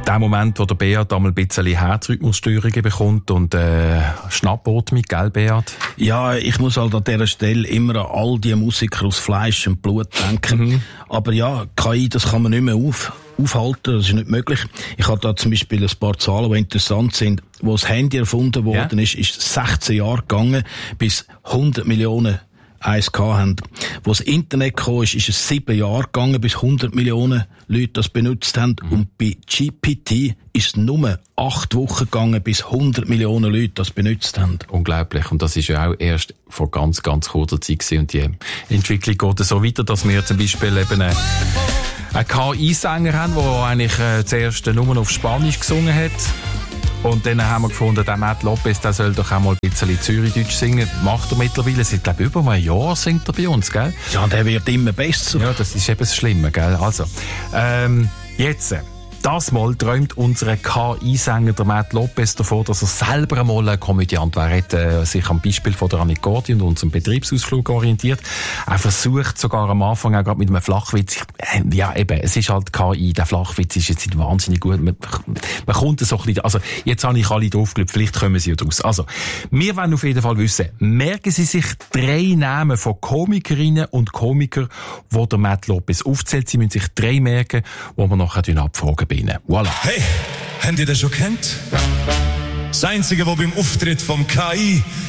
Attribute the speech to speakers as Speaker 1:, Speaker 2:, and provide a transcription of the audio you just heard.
Speaker 1: der Moment, wo der Beat einmal ein bisschen Herzrhythmusstörungen bekommt und Schnappatmung, gell, Beat?
Speaker 2: Ja, ich muss halt an dieser Stelle immer an all die Musiker aus Fleisch und Blut denken. Aber ja, KI, das kann man nicht mehr aufhalten, das ist nicht möglich. Ich habe da zum Beispiel ein paar Zahlen, die interessant sind. Wo das Handy erfunden worden ist 16 Jahre gegangen, bis 100 Millionen eins haben. Wo das Internet kam, ist es 7 Jahre gegangen, bis 100 Millionen Leute das benutzt haben. Und bei GPT ist es nur 8 Wochen gegangen, bis 100 Millionen Leute das benutzt haben.
Speaker 1: Unglaublich. Und das ist ja auch erst vor ganz, ganz kurzer Zeit gewesen. Und die Entwicklung geht so weiter, dass wir zum Beispiel eben einen KI-Sänger haben, der eigentlich zuerst nur auf Spanisch gesungen hat. Und dann haben wir gefunden, der Matt Lopez, der soll doch auch mal ein bisschen Zürichdeutsch singen. Macht er mittlerweile. Seit, glaube ich, über ein Jahr singt er bei uns, gell?
Speaker 2: Ja, der wird immer besser.
Speaker 1: Ja, das ist eben das Schlimme, gell? Also, jetzt. Das Mal träumt unser KI-Sänger, der Matt Lopez, davon, dass er selber einmal ein Komödiant wäre. Er hat sich am Beispiel von der Annik Gordi und unserem Betriebsausflug orientiert. Er versucht sogar am Anfang auch gerade mit einem Flachwitz. Ja, eben, es ist halt KI. Der Flachwitz ist jetzt nicht wahnsinnig gut. Man kommt so ein bisschen, also, jetzt habe ich alle draufgelegt, vielleicht kommen sie ja draus. Also, wir wollen auf jeden Fall wissen, merken Sie sich 3 Namen von Komikerinnen und Komikern, die der Matt Lopez aufzählt. Sie müssen sich 3 merken, die wir nachher abfragen. Voilà.
Speaker 3: Hey, habt ihr das schon kennt? Das Einzige, was beim Auftritt vom KI